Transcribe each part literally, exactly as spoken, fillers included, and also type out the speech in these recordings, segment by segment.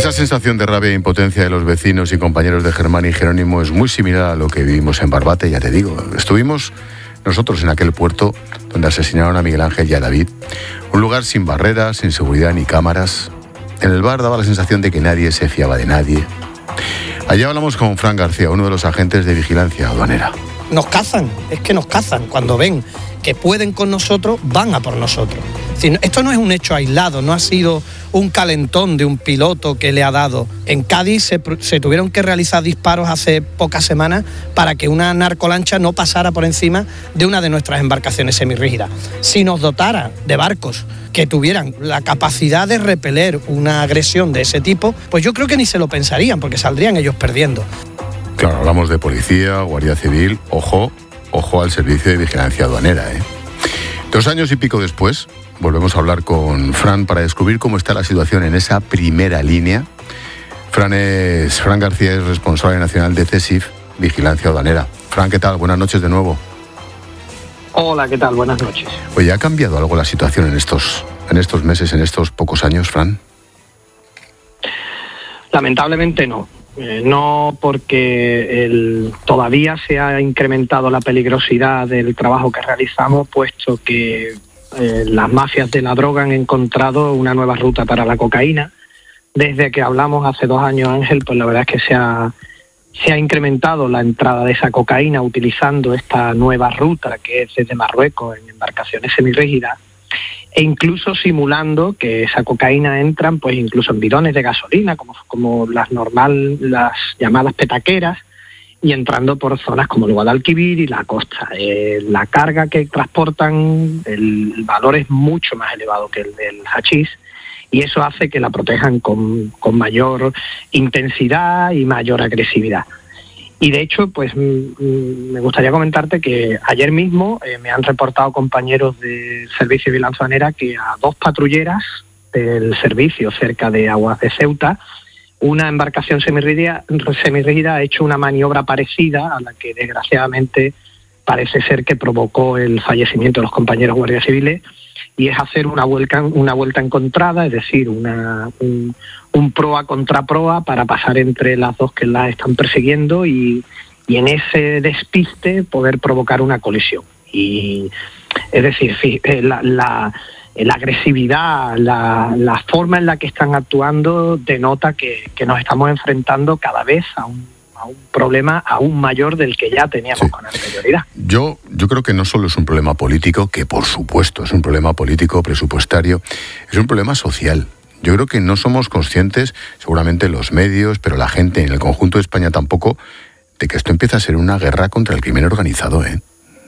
Esa sensación de rabia e impotencia de los vecinos y compañeros de Germán y Jerónimo es muy similar a lo que vivimos en Barbate, ya te digo. Estuvimos nosotros en aquel puerto donde asesinaron a Miguel Ángel y a David. Un lugar sin barreras, sin seguridad ni cámaras. En el bar daba la sensación de que nadie se fiaba de nadie. Allá hablamos con Fran García, uno de los agentes de vigilancia aduanera. Nos cazan, es que nos cazan. Cuando ven que pueden con nosotros, van a por nosotros. Es decir, esto no es un hecho aislado, no ha sido un calentón de un piloto que le ha dado. En Cádiz se, se tuvieron que realizar disparos hace pocas semanas para que una narcolancha no pasara por encima de una de nuestras embarcaciones semirrígidas. Si nos dotara de barcos que tuvieran la capacidad de repeler una agresión de ese tipo, pues yo creo que ni se lo pensarían, porque saldrían ellos perdiendo. Claro, hablamos de policía, guardia civil, ojo, ojo al servicio de vigilancia aduanera, ¿eh? Dos años y pico después, volvemos a hablar con Fran para descubrir cómo está la situación en esa primera línea. Fran es Fran García, es responsable nacional de CESIF, Vigilancia Aduanera. Fran, ¿qué tal? Buenas noches de nuevo. Hola, ¿qué tal? Buenas noches. Oye, ¿ha cambiado algo la situación en estos, en estos meses, en estos pocos años, Fran? Lamentablemente no. Eh, no porque el, todavía se ha incrementado la peligrosidad del trabajo que realizamos, puesto que eh, las mafias de la droga han encontrado una nueva ruta para la cocaína. Desde que hablamos hace dos años, Ángel, pues la verdad es que se ha, se ha incrementado la entrada de esa cocaína utilizando esta nueva ruta que es desde Marruecos en embarcaciones semirrígidas, e incluso simulando que esa cocaína entran pues incluso en bidones de gasolina, como, como las normal, las llamadas petaqueras, y entrando por zonas como el Guadalquivir y la costa. Eh, la carga que transportan, el, el valor es mucho más elevado que el del hachís, y eso hace que la protejan con, con mayor intensidad y mayor agresividad. Y de hecho, pues me gustaría comentarte que ayer mismo eh, me han reportado compañeros del Servicio de Vigilancia Aduanera que a dos patrulleras del servicio cerca de aguas de Ceuta, una embarcación semirrígida, semirrígida ha hecho una maniobra parecida a la que desgraciadamente parece ser que provocó el fallecimiento de los compañeros guardias civiles, y es hacer una vuelta, una vuelta encontrada, es decir, una, un, un proa contra proa para pasar entre las dos que las están persiguiendo y, y en ese despiste poder provocar una colisión. Y es decir, la, la, la agresividad, la, la forma en la que están actuando denota que, que nos estamos enfrentando cada vez a un a un problema aún mayor del que ya teníamos sí. con anterioridad. Yo, yo creo que no solo es un problema político, que por supuesto es un problema político, presupuestario, es un problema social. Yo creo que no somos conscientes, seguramente los medios, pero la gente en el conjunto de España tampoco, de que esto empieza a ser una guerra contra el crimen organizado, ¿eh?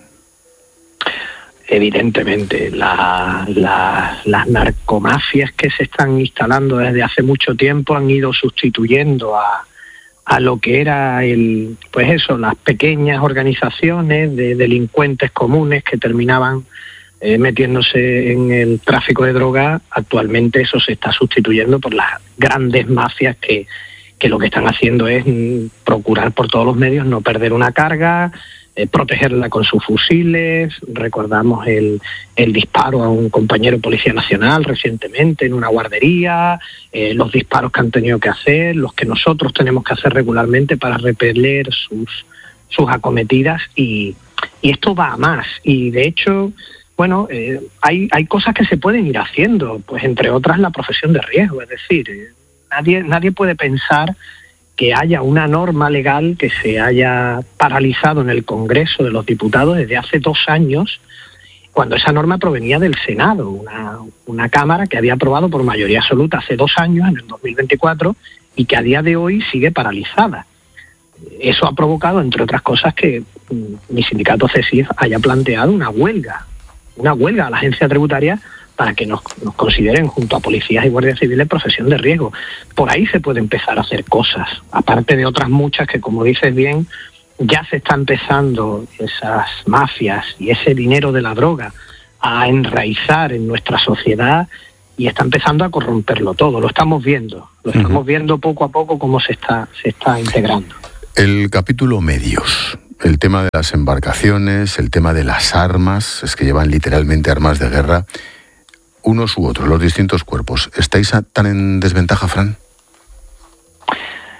Evidentemente, la, la, las narcomafias que se están instalando desde hace mucho tiempo han ido sustituyendo a a lo que era el, pues eso, las pequeñas organizaciones de delincuentes comunes que terminaban eh, metiéndose en el tráfico de droga. Actualmente eso se está sustituyendo por las grandes mafias que, que lo que están haciendo es mm, procurar por todos los medios no perder una carga, eh, protegerla con sus fusiles. Recordamos el, el disparo a un compañero de Policía Nacional recientemente en una guardería, eh, los disparos que han tenido que hacer, los que nosotros tenemos que hacer regularmente para repeler sus, sus acometidas, y, y esto va a más. Y de hecho, bueno, eh, hay, hay cosas que se pueden ir haciendo, pues entre otras la profesión de riesgo, es decir, eh, nadie, nadie puede pensar que haya una norma legal que se haya paralizado en el Congreso de los Diputados desde hace dos años, cuando esa norma provenía del Senado, una, una Cámara que había aprobado por mayoría absoluta hace dos años, en el dos mil veinticuatro, y que a día de hoy sigue paralizada. Eso ha provocado, entre otras cosas, que mm, mi sindicato CESIF haya planteado una huelga, una huelga a la agencia tributaria para que nos, nos consideren junto a policías y guardias civiles profesión de riesgo. Por ahí se puede empezar a hacer cosas, aparte de otras muchas que, como dices bien, ya se está empezando esas mafias y ese dinero de la droga a enraizar en nuestra sociedad y está empezando a corromperlo todo. Lo estamos viendo, lo estamos uh-huh. viendo poco a poco cómo se está, se está integrando. El capítulo medios, el tema de las embarcaciones, el tema de las armas, es que llevan literalmente armas de guerra, unos u otros, los distintos cuerpos. ¿Estáis tan en desventaja, Fran?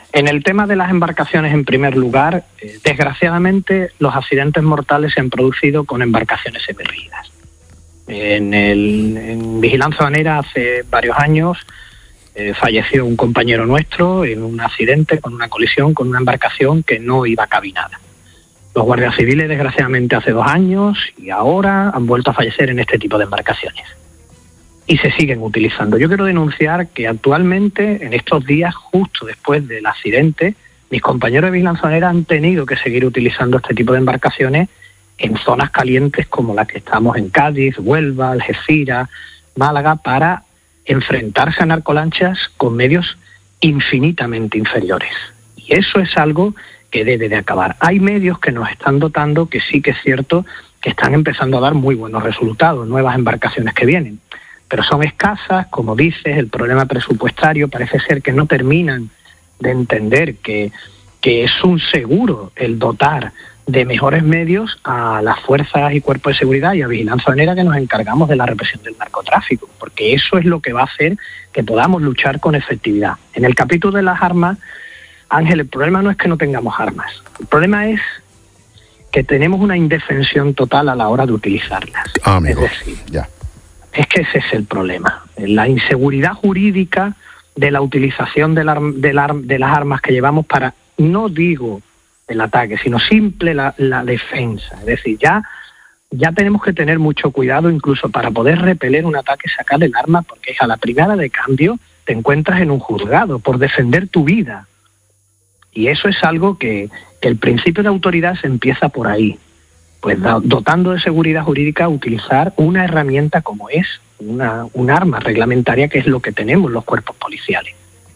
En el tema de las embarcaciones, en primer lugar, eh, desgraciadamente los accidentes mortales se han producido con embarcaciones semirrígidas. En, el, en Vigilancia Aduanera hace varios años eh, falleció un compañero nuestro en un accidente con una colisión con una embarcación que no iba cabinada. Los guardias civiles, desgraciadamente, hace dos años y ahora han vuelto a fallecer en este tipo de embarcaciones. Y se siguen utilizando. Yo quiero denunciar que actualmente, en estos días, justo después del accidente, mis compañeros de Vigilancia Aduanera han tenido que seguir utilizando este tipo de embarcaciones en zonas calientes como la que estamos en Cádiz, Huelva, Algeciras, Málaga, para enfrentarse a narcolanchas con medios infinitamente inferiores. Y eso es algo que debe de acabar. Hay medios que nos están dotando que sí que es cierto que están empezando a dar muy buenos resultados, nuevas embarcaciones que vienen, pero son escasas, como dices, el problema presupuestario parece ser que no terminan de entender que, que es un seguro el dotar de mejores medios a las fuerzas y cuerpos de seguridad y a Vigilancia Aduanera, que nos encargamos de la represión del narcotráfico, porque eso es lo que va a hacer que podamos luchar con efectividad. En el capítulo de las armas, Ángel, el problema no es que no tengamos armas, el problema es que tenemos una indefensión total a la hora de utilizarlas. Ah, amigo, es decir, ya. Es que ese es el problema, la inseguridad jurídica de la utilización de, la, de, la, de las armas que llevamos para, no digo el ataque, sino simple la, la defensa. Es decir, ya, ya tenemos que tener mucho cuidado incluso para poder repeler un ataque, sacar el arma, porque a la primera de cambio te encuentras en un juzgado por defender tu vida. Y eso es algo que, que el principio de autoridad se empieza por ahí. Pues dotando de seguridad jurídica, utilizar una herramienta como es una, un arma reglamentaria, que es lo que tenemos los cuerpos policiales.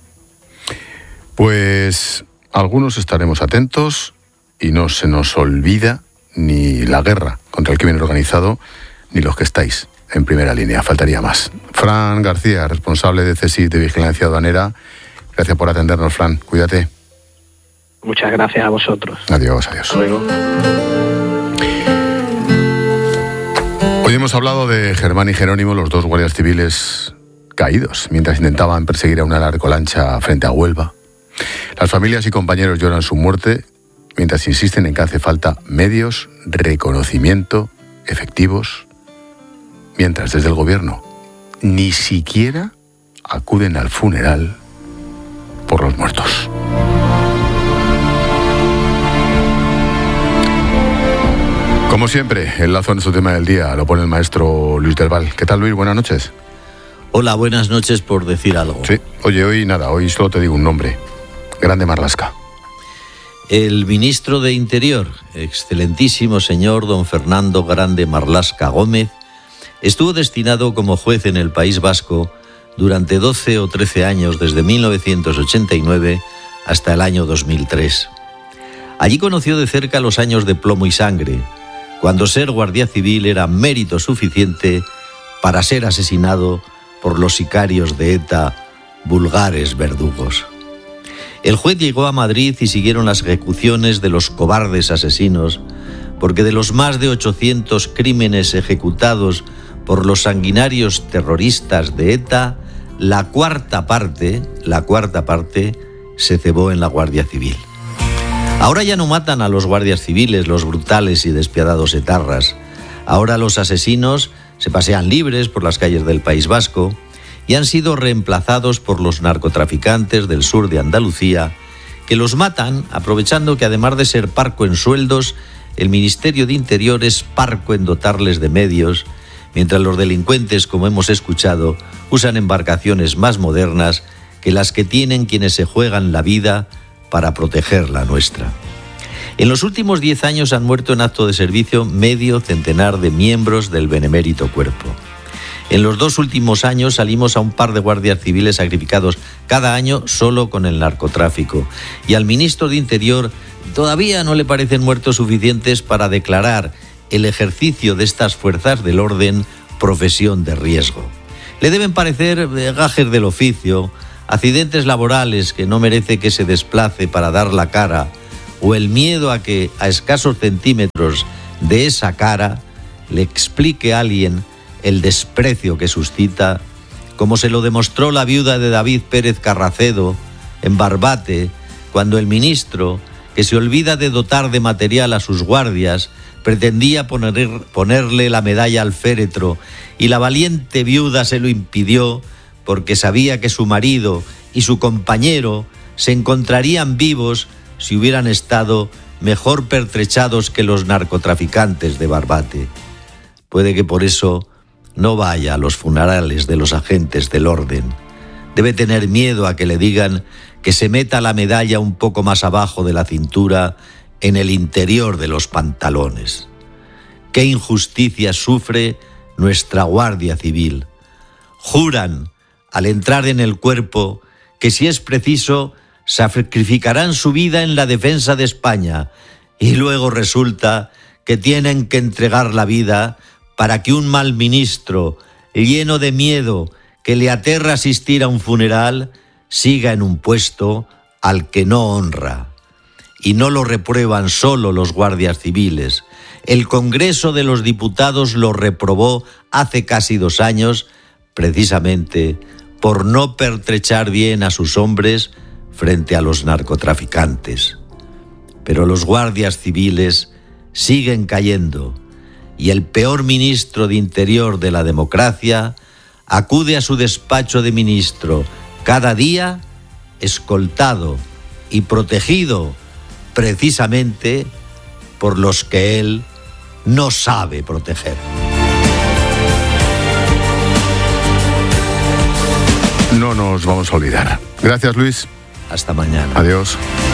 Pues algunos estaremos atentos y no se nos olvida ni la guerra contra el crimen organizado, ni los que estáis en primera línea, faltaría más. Fran García, responsable de C S I C, de Vigilancia Aduanera, gracias por atendernos, Fran, cuídate. Muchas gracias a vosotros. Adiós, adiós. Hasta luego. Hoy hemos hablado de Germán y Jerónimo, los dos guardias civiles caídos mientras intentaban perseguir a una narcolancha frente a Huelva. Las familias y compañeros lloran su muerte mientras insisten en que hace falta medios, reconocimiento, efectivos, mientras desde el gobierno ni siquiera acuden al funeral por los muertos. Como siempre, el lazo en nuestro tema del día lo pone el maestro Luis del Val. ¿Qué tal, Luis? Buenas noches. Hola, buenas noches, por decir algo. Sí, oye, hoy nada, hoy solo te digo un nombre. Grande Marlaska. El ministro de Interior, excelentísimo señor don Fernando Grande Marlaska Gómez, estuvo destinado como juez en el País Vasco durante doce o trece años, desde mil novecientos ochenta y nueve hasta el año dos mil tres. Allí conoció de cerca los años de plomo y sangre, cuando ser guardia civil era mérito suficiente para ser asesinado por los sicarios de ETA, vulgares verdugos. El juez llegó a Madrid y siguieron las ejecuciones de los cobardes asesinos, porque de los más de ochocientos crímenes ejecutados por los sanguinarios terroristas de ETA, la cuarta parte, la cuarta parte se cebó en la Guardia Civil. Ahora ya no matan a los guardias civiles, los brutales y despiadados etarras. Ahora los asesinos se pasean libres por las calles del País Vasco y han sido reemplazados por los narcotraficantes del sur de Andalucía, que los matan aprovechando que, además de ser parco en sueldos, el Ministerio de Interior es parco en dotarles de medios, mientras los delincuentes, como hemos escuchado, usan embarcaciones más modernas que las que tienen quienes se juegan la vida para proteger la nuestra. En los últimos diez años han muerto en acto de servicio medio centenar de miembros del benemérito cuerpo. En los dos últimos años salimos a un par de guardias civiles sacrificados cada año solo con el narcotráfico. Y al ministro de Interior todavía no le parecen muertos suficientes para declarar el ejercicio de estas fuerzas del orden profesión de riesgo. Le deben parecer gajes del oficio, accidentes laborales que no merece que se desplace para dar la cara, o el miedo a que a escasos centímetros de esa cara le explique a alguien el desprecio que suscita, como se lo demostró la viuda de David Pérez Carracedo en Barbate, cuando el ministro, que se olvida de dotar de material a sus guardias, pretendía poner, ponerle la medalla al féretro y la valiente viuda se lo impidió porque sabía que su marido y su compañero se encontrarían vivos si hubieran estado mejor pertrechados que los narcotraficantes de Barbate. Puede que por eso no vaya a los funerales de los agentes del orden. Debe tener miedo a que le digan que se meta la medalla un poco más abajo de la cintura, en el interior de los pantalones. Qué injusticia sufre nuestra Guardia Civil. Juran, al entrar en el cuerpo, que si es preciso, sacrificarán su vida en la defensa de España, y luego resulta que tienen que entregar la vida para que un mal ministro, lleno de miedo, que le aterra asistir a un funeral, siga en un puesto al que no honra. Y no lo reprueban solo los guardias civiles. El Congreso de los Diputados lo reprobó hace casi dos años, precisamente por no pertrechar bien a sus hombres frente a los narcotraficantes. Pero los guardias civiles siguen cayendo, y el peor ministro de Interior de la democracia acude a su despacho de ministro cada día escoltado y protegido precisamente por los que él no sabe proteger. No nos vamos a olvidar. Gracias, Luis. Hasta mañana. Adiós.